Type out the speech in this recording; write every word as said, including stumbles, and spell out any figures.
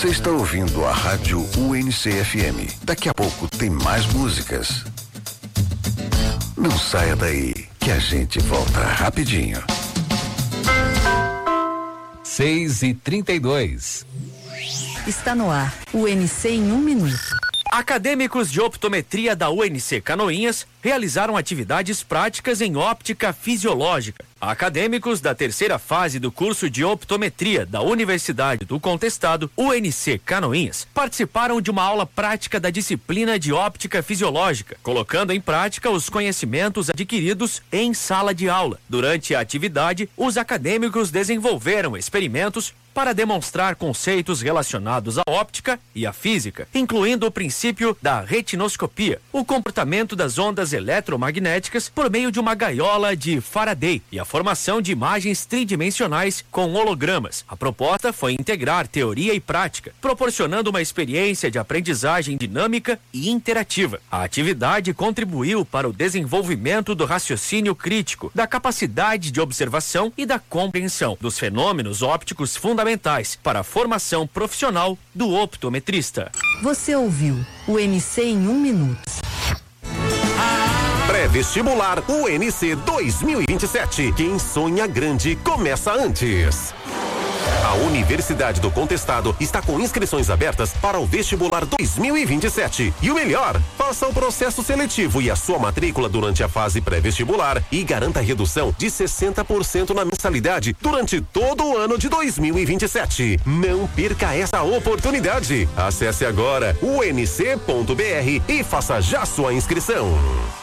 Você está ouvindo a Rádio U N C F M. Daqui a pouco tem mais músicas. Não saia daí, que a gente volta rapidinho. seis e trinta e dois. Está no ar, U N C em um minuto. Acadêmicos de optometria da U N C Canoinhas realizaram atividades práticas em óptica fisiológica. Acadêmicos da terceira fase do curso de optometria da Universidade do Contestado, U N C Canoinhas, participaram de uma aula prática da disciplina de óptica fisiológica, colocando em prática os conhecimentos adquiridos em sala de aula. Durante a atividade, os acadêmicos desenvolveram experimentos para demonstrar conceitos relacionados à óptica e à física, incluindo o princípio da retinoscopia, o comportamento das ondas eletromagnéticas por meio de uma gaiola de Faraday e a formação de imagens tridimensionais com hologramas. A proposta foi integrar teoria e prática, proporcionando uma experiência de aprendizagem dinâmica e interativa. A atividade contribuiu para o desenvolvimento do raciocínio crítico, da capacidade de observação e da compreensão dos fenômenos ópticos fundamentais para a formação profissional do optometrista. Você ouviu o U N C em um minuto. Pré-vestibular U N C dois mil e vinte e sete. Quem sonha grande começa antes. A Universidade do Contestado está com inscrições abertas para o vestibular dois mil e vinte e sete. E o melhor, faça o processo seletivo e a sua matrícula durante a fase pré-vestibular e garanta redução de sessenta por cento na mensalidade durante todo o ano de dois mil e vinte e sete. Não perca essa oportunidade. Acesse agora u n c ponto b r e faça já sua inscrição.